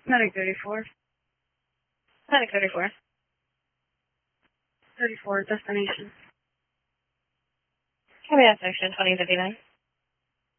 Medic 34. Medic 34. 34, destination. Copy that, section 2059.